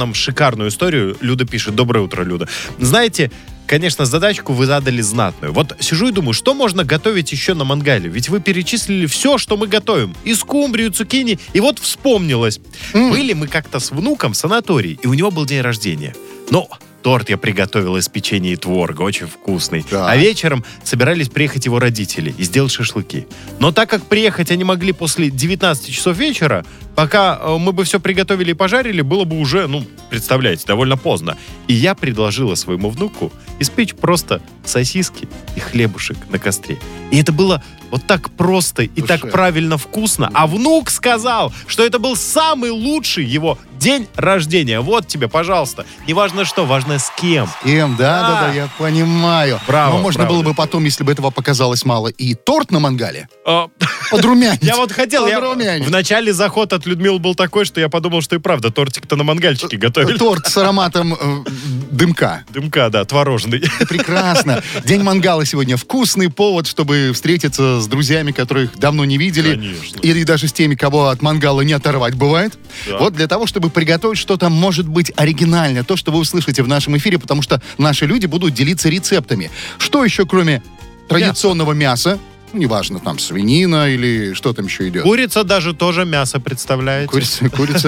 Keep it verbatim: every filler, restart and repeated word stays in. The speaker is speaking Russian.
нам шикарную историю. Люда пишет. Доброе утро, Люда. Знаете, конечно, задачку вы задали знатную. Вот сижу и думаю, что можно готовить еще на мангале? Ведь вы перечислили все, что мы готовим. И скумбрию, цукини. И вот вспомнилось. Mm. Были мы как-то с внуком в санатории, и у него был день рождения. Но торт я приготовил из печенья и творога, очень вкусный. Да. А вечером собирались приехать его родители и сделать шашлыки. Но так как приехать они могли после девятнадцати часов вечера, пока мы бы все приготовили и пожарили, было бы уже, ну, представляете, довольно поздно. И я предложила своему внуку испечь просто сосиски и хлебушек на костре. И это было вот так просто и Душе. так правильно вкусно. А внук сказал, что это был самый лучший его день рождения. Вот тебе, пожалуйста. Неважно что, важно с кем. С кем, да-да-да, я понимаю. Браво, Но можно правда. было бы потом, если бы этого показалось мало, и торт на мангале А... подрумянить. Я вот хотел, я... в начале заход от Людмилы был такой, что я подумал, что и правда, тортик-то на мангальчике готовили. Торт с ароматом э, дымка. Дымка, да, творожный. Прекрасно. День мангала сегодня вкусный повод, чтобы встретиться с друзьями, которых давно не видели. Конечно. Или даже с теми, кого от мангала не оторвать бывает. Да. Вот для того, чтобы приготовить что-то, может быть, оригинальное. То, что вы услышите в нашем эфире, потому что наши люди будут делиться рецептами. Что еще, кроме традиционного мяса? мяса ну, неважно, там, свинина или что там еще идет. Курица даже тоже мясо представляете. Курица, курица